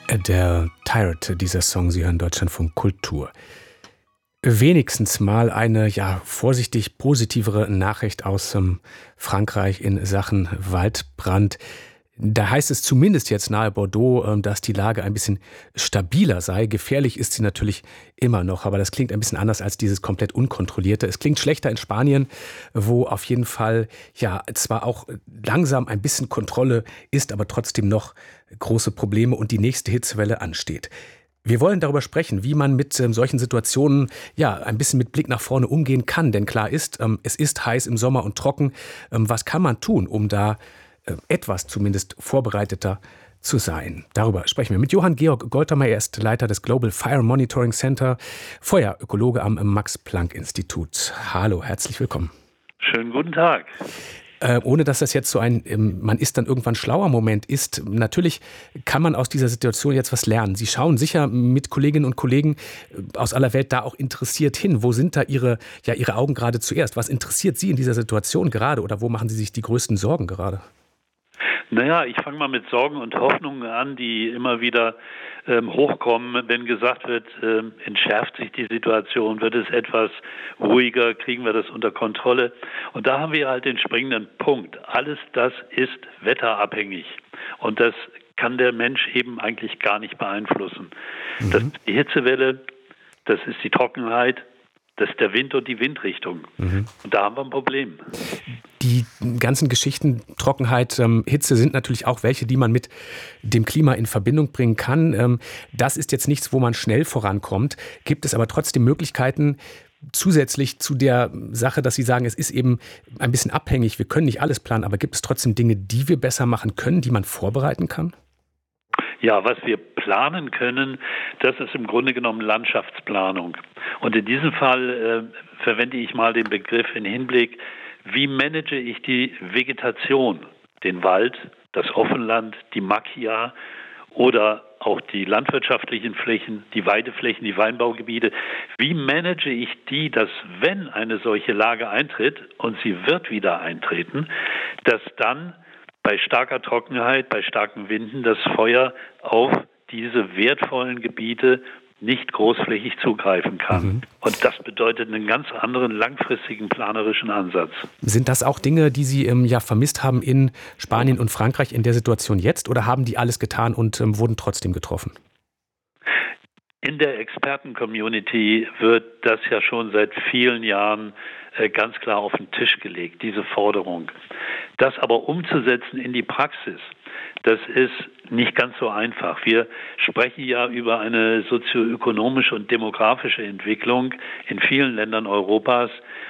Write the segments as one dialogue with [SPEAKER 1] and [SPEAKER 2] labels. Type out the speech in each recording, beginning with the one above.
[SPEAKER 1] Der Tired, dieser Song, Sie hören Deutschlandfunk Kultur. Wenigstens mal eine, vorsichtig positivere Nachricht aus Frankreich in Sachen Waldbrand. Da heißt es zumindest jetzt nahe Bordeaux, dass die Lage ein bisschen stabiler sei. Gefährlich ist sie natürlich immer noch, aber das klingt ein bisschen anders als dieses komplett unkontrollierte. Es klingt schlechter in Spanien, wo auf jeden Fall zwar auch langsam ein bisschen Kontrolle ist, aber trotzdem noch große Probleme und die nächste Hitzewelle ansteht. Wir wollen darüber sprechen, wie man mit solchen Situationen ein bisschen mit Blick nach vorne umgehen kann. Denn klar ist, es ist heiß im Sommer und trocken. Was kann man tun, um da etwas zumindest vorbereiteter zu sein? Darüber sprechen wir mit Johann Georg Goltermeier. Er ist Leiter des Global Fire Monitoring Center, Feuerökologe am Max-Planck-Institut. Hallo, herzlich willkommen.
[SPEAKER 2] Schönen guten Tag.
[SPEAKER 1] Ohne dass das jetzt so ein man ist dann irgendwann schlauer Moment ist. Natürlich kann man aus dieser Situation jetzt was lernen. Sie schauen sicher mit Kolleginnen und Kollegen aus aller Welt da auch interessiert hin. Wo sind da Ihre Augen gerade zuerst? Was interessiert Sie in dieser Situation gerade oder wo machen Sie sich die größten Sorgen gerade?
[SPEAKER 2] Naja, ich fange mal mit Sorgen und Hoffnungen an, die immer wieder hochkommen, wenn gesagt wird, entschärft sich die Situation, wird es etwas ruhiger, kriegen wir das unter Kontrolle. Und da haben wir halt den springenden Punkt. Alles das ist wetterabhängig und das kann der Mensch eben eigentlich gar nicht beeinflussen. Das ist die Hitzewelle, das ist die Trockenheit, das ist der Wind und die Windrichtung. Und da haben wir ein Problem.
[SPEAKER 1] Die ganzen Geschichten, Trockenheit, Hitze sind natürlich auch welche, die man mit dem Klima in Verbindung bringen kann. Das ist jetzt nichts, wo man schnell vorankommt. Gibt es aber trotzdem Möglichkeiten, zusätzlich zu der Sache, dass Sie sagen, es ist eben ein bisschen abhängig, wir können nicht alles planen, aber gibt es trotzdem Dinge, die wir besser machen können, die man vorbereiten kann?
[SPEAKER 2] Ja, was wir planen können, das ist im Grunde genommen Landschaftsplanung. Und in diesem Fall verwende ich mal den Begriff in Hinblick, wie manage ich die Vegetation, den Wald, das Offenland, die Macchia oder auch die landwirtschaftlichen Flächen, die Weideflächen, die Weinbaugebiete. Wie manage ich die, dass wenn eine solche Lage eintritt, und sie wird wieder eintreten, dass dann bei starker Trockenheit, bei starken Winden das Feuer auf diese wertvollen Gebiete nicht großflächig zugreifen kann. Und das bedeutet einen ganz anderen langfristigen planerischen Ansatz.
[SPEAKER 1] Sind das auch Dinge, die Sie vermisst haben in Spanien und Frankreich in der Situation jetzt oder haben die alles getan und wurden trotzdem getroffen?
[SPEAKER 2] In der Experten-Community wird das ja schon seit vielen Jahren ganz klar auf den Tisch gelegt, diese Forderung. Das aber umzusetzen in die Praxis, das ist nicht ganz so einfach. Wir sprechen ja über eine sozioökonomische und demografische Entwicklung in vielen Ländern Europas,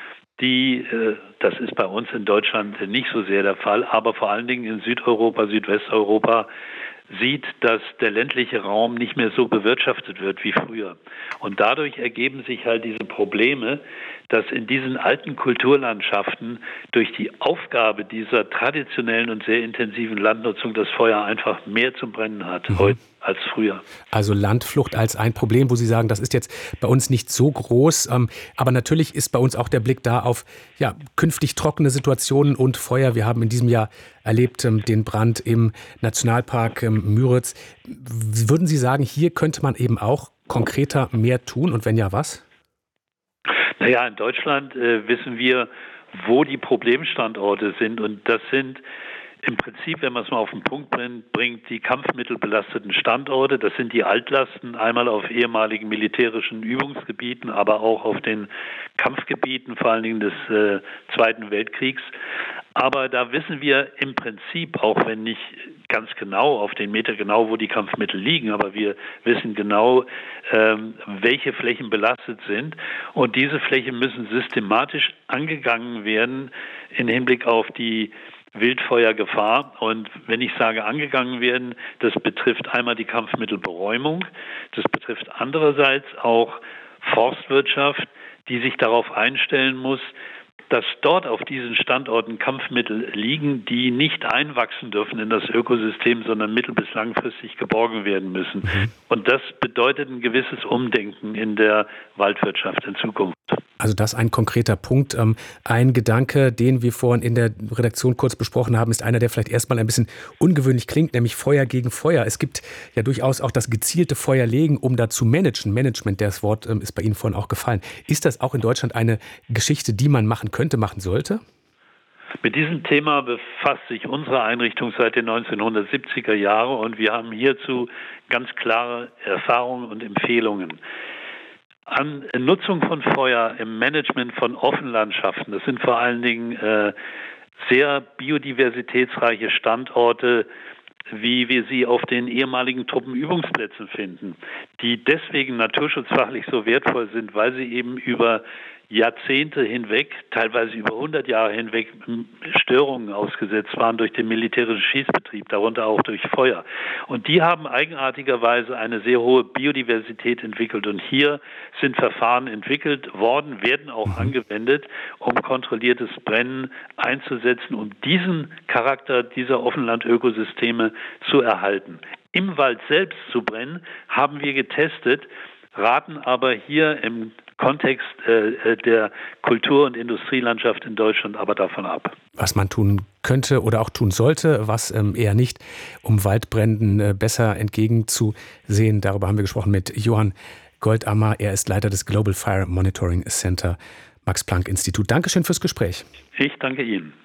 [SPEAKER 2] das ist bei uns in Deutschland nicht so sehr der Fall, aber vor allen Dingen in Südeuropa, Südwesteuropa sieht, dass der ländliche Raum nicht mehr so bewirtschaftet wird wie früher. Und dadurch ergeben sich halt diese Probleme, dass in diesen alten Kulturlandschaften durch die Aufgabe dieser traditionellen und sehr intensiven Landnutzung das Feuer einfach mehr zum Brennen hat heute als früher.
[SPEAKER 1] Also Landflucht als ein Problem, wo Sie sagen, das ist jetzt bei uns nicht so groß. Aber natürlich ist bei uns auch der Blick da auf künftig trockene Situationen und Feuer. Wir haben in diesem Jahr erlebt den Brand im Nationalpark Müritz. Würden Sie sagen, hier könnte man eben auch konkreter mehr tun und wenn ja, was?
[SPEAKER 2] Naja, in Deutschland wissen wir, wo die Problemstandorte sind und das sind im Prinzip, wenn man es mal auf den Punkt bringt, die kampfmittelbelasteten Standorte, das sind die Altlasten, einmal auf ehemaligen militärischen Übungsgebieten, aber auch auf den Kampfgebieten, vor allen Dingen des Zweiten Weltkriegs. Aber da wissen wir im Prinzip, auch wenn nicht ganz genau auf den Meter genau, wo die Kampfmittel liegen, aber wir wissen genau, welche Flächen belastet sind. Und diese Flächen müssen systematisch angegangen werden im Hinblick auf die Wildfeuergefahr. Und wenn ich sage angegangen werden, das betrifft einmal die Kampfmittelberäumung, das betrifft andererseits auch Forstwirtschaft, die sich darauf einstellen muss, dass dort auf diesen Standorten Kampfmittel liegen, die nicht einwachsen dürfen in das Ökosystem, sondern mittel- bis langfristig geborgen werden müssen. Und das bedeutet ein gewisses Umdenken in der Waldwirtschaft in Zukunft.
[SPEAKER 1] Also das ein konkreter Punkt. Ein Gedanke, den wir vorhin in der Redaktion kurz besprochen haben, ist einer, der vielleicht erstmal ein bisschen ungewöhnlich klingt, nämlich Feuer gegen Feuer. Es gibt ja durchaus auch das gezielte Feuerlegen, um da zu managen. Management, das Wort ist bei Ihnen vorhin auch gefallen. Ist das auch in Deutschland eine Geschichte, die man machen könnte, machen sollte?
[SPEAKER 2] Mit diesem Thema befasst sich unsere Einrichtung seit den 1970er Jahren und wir haben hierzu ganz klare Erfahrungen und Empfehlungen. An Nutzung von Feuer im Management von Offenlandschaften, das sind vor allen Dingen sehr biodiversitätsreiche Standorte, wie wir sie auf den ehemaligen Truppenübungsplätzen finden, die deswegen naturschutzfachlich so wertvoll sind, weil sie eben über Jahrzehnte hinweg, teilweise über 100 Jahre hinweg Störungen ausgesetzt waren durch den militärischen Schießbetrieb, darunter auch durch Feuer. Und die haben eigenartigerweise eine sehr hohe Biodiversität entwickelt. Und hier sind Verfahren entwickelt worden, werden auch angewendet, um kontrolliertes Brennen einzusetzen, um diesen Charakter dieser Offenlandökosysteme zu erhalten. Im Wald selbst zu brennen, haben wir getestet, raten aber hier im Kontext der Kultur- und Industrielandschaft in Deutschland aber davon ab.
[SPEAKER 1] Was man tun könnte oder auch tun sollte, was eher nicht, um Waldbränden besser entgegenzusehen. Darüber haben wir gesprochen mit Johann Goldammer. Er ist Leiter des Global Fire Monitoring Center Max-Planck-Institut. Dankeschön fürs Gespräch.
[SPEAKER 2] Ich danke Ihnen.